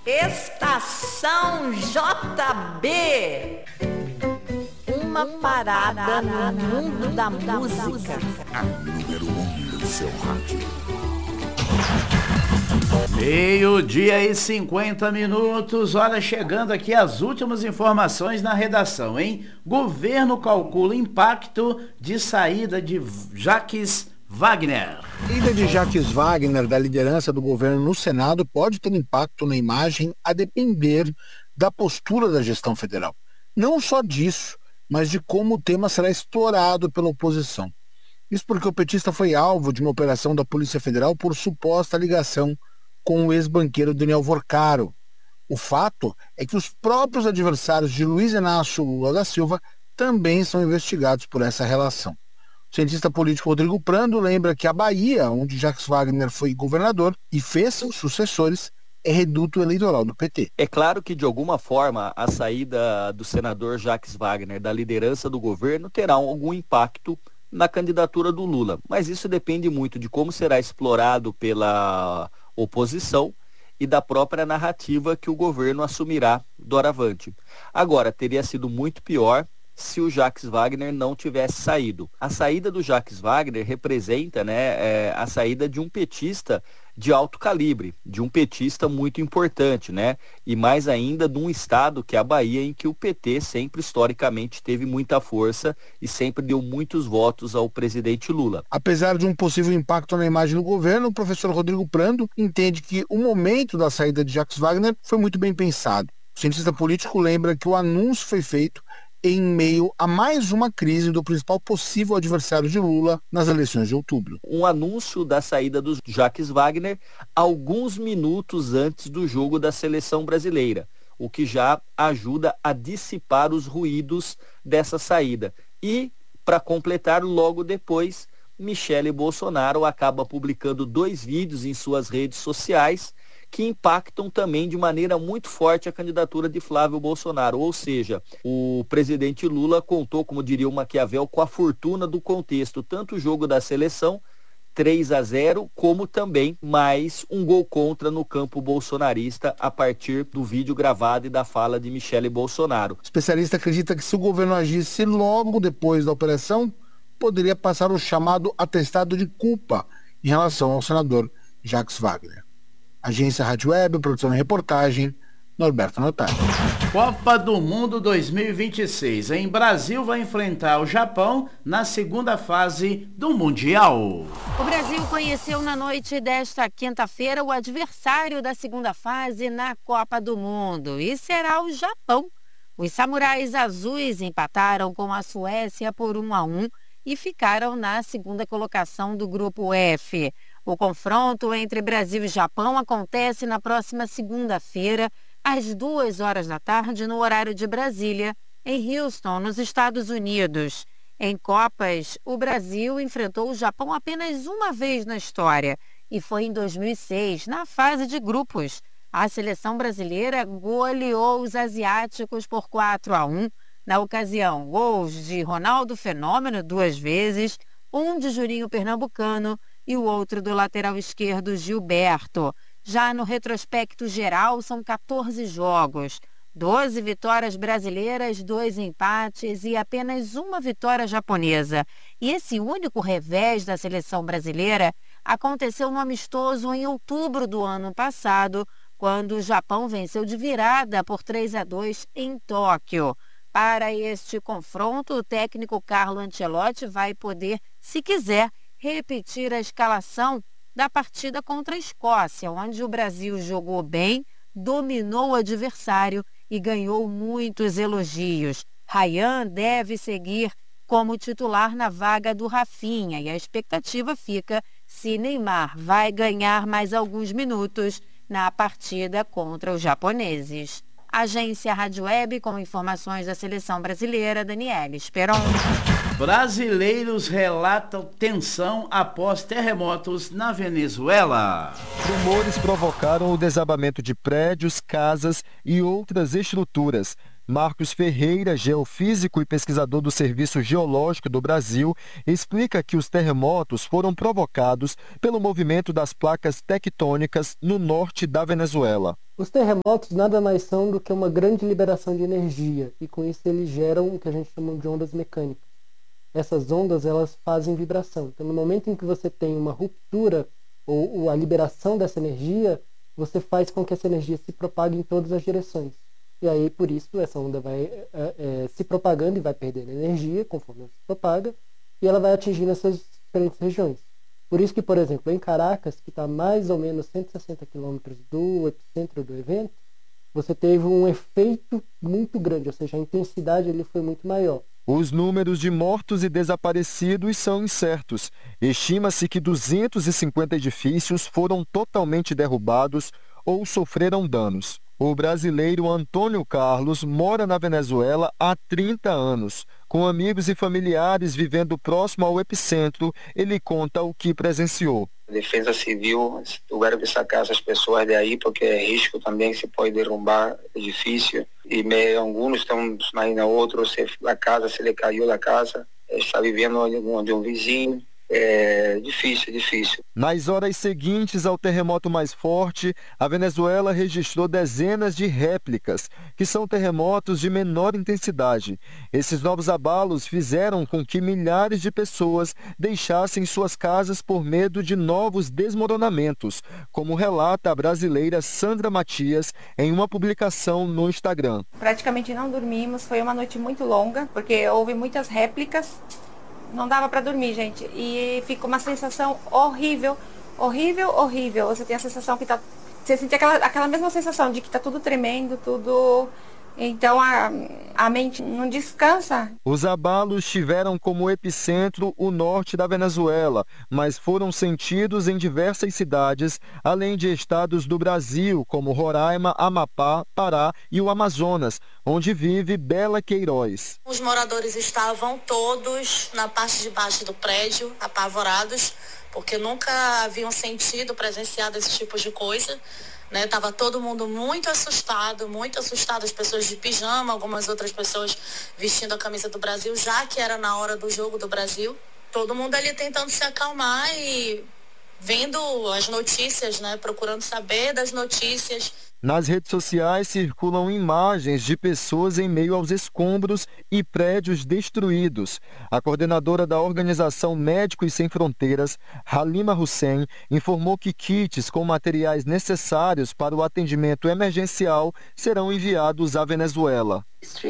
Estação JB. Uma parada no mundo da música. A número 1 do seu rádio. 12:50. Olha, chegando aqui as últimas informações na redação, hein? Governo calcula impacto de saída de Jacques Wagner. A ida de Jacques Wagner da liderança do governo no Senado pode ter impacto na imagem a depender da postura da gestão federal. Não só disso, mas de como o tema será explorado pela oposição. Isso porque o petista foi alvo de uma operação da Polícia Federal por suposta ligação com o ex-banqueiro Daniel Vorcaro. O fato é que os próprios adversários de Luiz Inácio Lula da Silva também são investigados por essa relação. O cientista político Rodrigo Prando lembra que a Bahia, onde Jacques Wagner foi governador e fez seus sucessores, é reduto eleitoral do PT. É claro que, de alguma forma, a saída do senador Jacques Wagner da liderança do governo terá algum impacto na candidatura do Lula, mas isso depende muito de como será explorado pela oposição e da própria narrativa que o governo assumirá doravante. Agora, teria sido muito pior se o Jacques Wagner não tivesse saído. A saída do Jacques Wagner representa, a saída de um petista de alto calibre, de um petista muito importante, e mais ainda de um estado que é a Bahia, em que o PT sempre historicamente teve muita força e sempre deu muitos votos ao presidente Lula. Apesar de um possível impacto na imagem do governo, o professor Rodrigo Prando entende que o momento da saída de Jacques Wagner foi muito bem pensado. O cientista político lembra que o anúncio foi feito em meio a mais uma crise do principal possível adversário de Lula nas eleições de outubro. Um anúncio da saída do Jacques Wagner alguns minutos antes do jogo da seleção brasileira, o que já ajuda a dissipar os ruídos dessa saída. E, para completar, logo depois, Michele Bolsonaro acaba publicando 2 vídeos em suas redes sociais que impactam também de maneira muito forte a candidatura de Flávio Bolsonaro. Ou seja, o presidente Lula contou, como diria o Maquiavel, com a fortuna do contexto, tanto o jogo da seleção, 3-0, como também mais um gol contra no campo bolsonarista a partir do vídeo gravado e da fala de Michele Bolsonaro. O especialista acredita que se o governo agisse logo depois da operação, poderia passar o chamado atestado de culpa em relação ao senador Jacques Wagner. Agência Rádio Web, produção e reportagem, Norberto Notari. Copa do Mundo 2026. Em Brasil vai enfrentar o Japão na segunda fase do Mundial. O Brasil conheceu na noite desta quinta-feira o adversário da segunda fase na Copa do Mundo e será o Japão. Os samurais azuis empataram com a Suécia por 1-1 e ficaram na segunda colocação do grupo F. O confronto entre Brasil e Japão acontece na próxima segunda-feira, às 14h, no horário de Brasília, em Houston, nos Estados Unidos. Em Copas, o Brasil enfrentou o Japão apenas uma vez na história, e foi em 2006, na fase de grupos. A seleção brasileira goleou os asiáticos por 4-1. Na ocasião, gols de Ronaldo Fenômeno 2 vezes, um de Juninho Pernambucano e o outro do lateral esquerdo Gilberto. Já no retrospecto geral, são 14 jogos, 12 vitórias brasileiras, 2 empates e apenas uma vitória japonesa. E esse único revés da seleção brasileira aconteceu no amistoso em outubro do ano passado, quando o Japão venceu de virada por 3-2 em Tóquio. Para este confronto, o técnico Carlo Ancelotti vai poder, se quiser, repetir a escalação da partida contra a Escócia, onde o Brasil jogou bem, dominou o adversário e ganhou muitos elogios. Ryan deve seguir como titular na vaga do Rafinha e a expectativa fica se Neymar vai ganhar mais alguns minutos na partida contra os japoneses. Agência Rádio Web, com informações da seleção brasileira, Daniela Esperon. Brasileiros relatam tensão após terremotos na Venezuela. Tremores provocaram o desabamento de prédios, casas e outras estruturas. Marcos Ferreira, geofísico e pesquisador do Serviço Geológico do Brasil, explica que os terremotos foram provocados pelo movimento das placas tectônicas no norte da Venezuela. Os terremotos nada mais são do que uma grande liberação de energia, e com isso eles geram o que a gente chama de ondas mecânicas. Essas ondas, elas fazem vibração. Então, no momento em que você tem uma ruptura ou a liberação dessa energia, você faz com que essa energia se propague em todas as direções. E aí, por isso, essa onda vai se propagando e vai perdendo energia conforme ela se propaga, e ela vai atingindo essas diferentes regiões. Por isso que, por exemplo, em Caracas, que está mais ou menos 160 quilômetros do epicentro do evento, você teve um efeito muito grande, ou seja, a intensidade ali foi muito maior. Os números de mortos e desaparecidos são incertos. Estima-se que 250 edifícios foram totalmente derrubados ou sofreram danos. O brasileiro Antônio Carlos mora na Venezuela há 30 anos. Com amigos e familiares vivendo próximo ao epicentro, ele conta o que presenciou. A Defesa Civil tiveram que sacar essas pessoas daí porque é risco também, se pode derrubar edifício. E alguns estão, ainda outros, a casa, se ele caiu da casa, está vivendo de um vizinho. É difícil. Nas horas seguintes ao terremoto mais forte, a Venezuela registrou dezenas de réplicas, que são terremotos de menor intensidade. Esses novos abalos fizeram com que milhares de pessoas deixassem suas casas por medo de novos desmoronamentos, como relata a brasileira Sandra Matias em uma publicação no Instagram. Praticamente não dormimos, foi uma noite muito longa, porque houve muitas réplicas. Não dava para dormir, gente. E fica uma sensação horrível. Você tem a sensação que tá... Você sente aquela mesma sensação de que tá tudo tremendo, tudo... Então a mente não descansa. Os abalos tiveram como epicentro o norte da Venezuela, mas foram sentidos em diversas cidades, além de estados do Brasil, como Roraima, Amapá, Pará e o Amazonas, onde vive Bela Queiroz. Os moradores estavam todos na parte de baixo do prédio, apavorados, porque nunca haviam presenciado esse tipo de coisa. Tava todo mundo muito assustado, as pessoas de pijama, algumas outras pessoas vestindo a camisa do Brasil, já que era na hora do jogo do Brasil. Todo mundo ali tentando se acalmar e vendo as notícias, procurando saber das notícias. Nas redes sociais circulam imagens de pessoas em meio aos escombros e prédios destruídos. A coordenadora da organização Médicos Sem Fronteiras, Halima Hussein, informou que kits com materiais necessários para o atendimento emergencial serão enviados à Venezuela.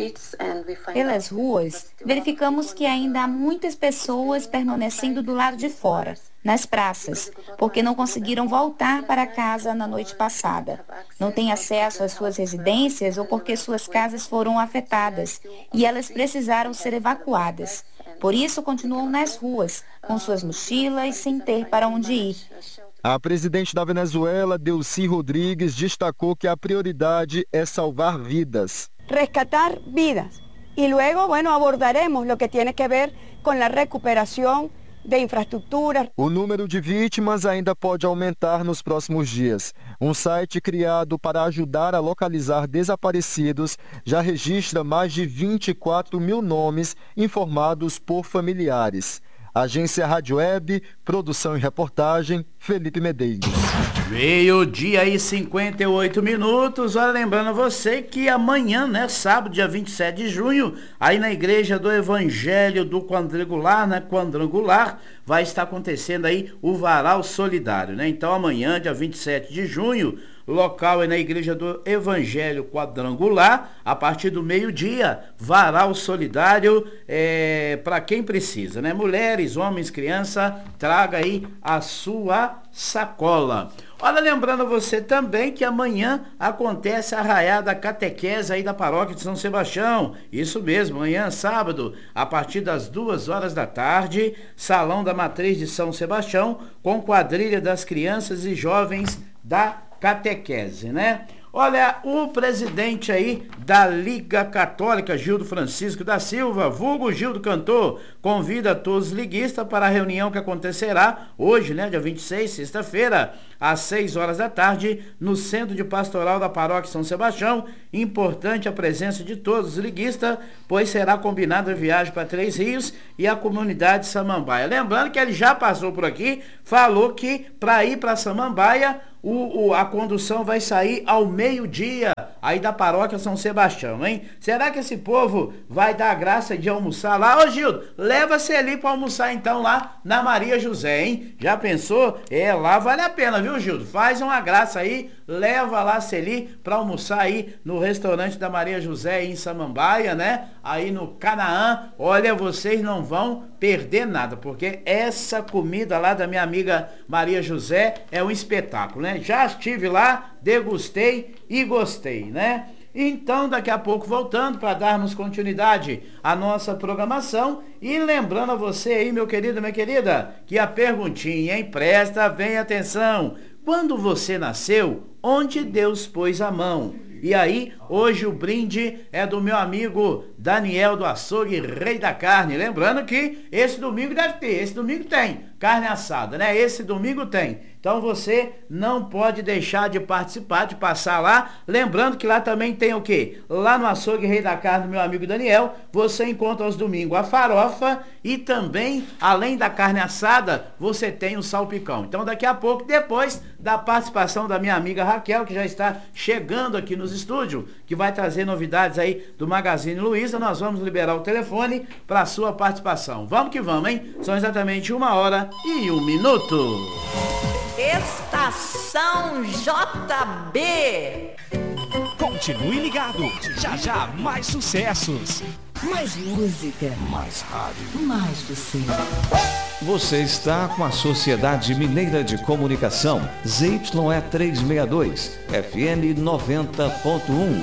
Pelas ruas, verificamos que ainda há muitas pessoas permanecendo do lado de fora, nas praças, porque não conseguiram voltar para casa na noite passada. Não têm acesso às suas residências ou porque suas casas foram afetadas e elas precisaram ser evacuadas. Por isso, continuam nas ruas, com suas mochilas, sem ter para onde ir. A presidente da Venezuela, Delcy Rodrigues, destacou que a prioridade é salvar vidas. Rescatar vidas. E luego, abordaremos lo que tiene que ver con la recuperación de infraestrutura. O número de vítimas ainda pode aumentar nos próximos dias. Um site criado para ajudar a localizar desaparecidos já registra mais de 24 mil nomes informados por familiares. Agência Rádio Web, produção e reportagem, Felipe Medeiros. 12h e 58 minutos. Olha, lembrando você que amanhã, sábado, dia 27 de junho, aí na Igreja do Evangelho do Quadrangular, vai estar acontecendo aí o Varal Solidário, Então amanhã, dia 27 de junho, local é na Igreja do Evangelho Quadrangular, a partir do meio-dia, Varal Solidário para quem precisa, Mulheres, homens, criança, traga aí a sua sacola. Olha, lembrando você também que amanhã acontece a arraiada catequese aí da paróquia de São Sebastião. Isso mesmo, amanhã, sábado, a partir das 2h da tarde, Salão da Matriz de São Sebastião, com quadrilha das crianças e jovens da catequese, Olha, o presidente aí da Liga Católica, Gildo Francisco da Silva, vulgo Gildo Cantor, convida todos os liguistas para a reunião que acontecerá hoje, dia 26, sexta-feira, às 6 horas da tarde, no Centro de Pastoral da Paróquia São Sebastião. Importante a presença de todos os liguistas, pois será combinada a viagem para Três Rios e a comunidade Samambaia. Lembrando que ele já passou por aqui, falou que para ir para Samambaia, a condução vai sair ao meio-dia, aí da Paróquia São Sebastião, hein? Será que esse povo vai dar a graça de almoçar lá? Ô Gildo, leva-se ali para almoçar então lá na Maria José, hein? Já pensou? Lá vale a pena, viu, Gildo? Faz uma graça aí, leva lá Celi para almoçar aí no restaurante da Maria José em Samambaia, né? Aí no Canaã. Olha, vocês não vão perder nada, porque essa comida lá da minha amiga Maria José é um espetáculo, né? Já estive lá, degustei e gostei, né? Então, daqui a pouco, voltando para darmos continuidade à nossa programação e lembrando a você aí, meu querido, minha querida, que a perguntinha, hein? Presta bem atenção. Quando você nasceu, onde Deus pôs a mão? E aí, hoje o brinde é do meu amigo Daniel do Açougue, Rei da Carne. Lembrando que esse domingo deve ter, esse domingo tem carne assada, né? Esse domingo tem. Então você não pode deixar de participar, de passar lá. Lembrando que lá também tem o quê? Lá no Açougue Rei da Carne, meu amigo Daniel, você encontra aos domingos a farofa e também, além da carne assada, você tem o salpicão. Então daqui a pouco, depois da participação da minha amiga Raquel, que já está chegando aqui nos estúdios, que vai trazer novidades aí do Magazine Luiza, nós vamos liberar o telefone para a sua participação. Vamos que vamos, hein? São exatamente 1h01. Estação JB. Continue ligado. Já já mais sucessos. Mais música. Mais rádio. Mais você. Você está com a Sociedade Mineira de Comunicação, ZYE 362, FM 90.1.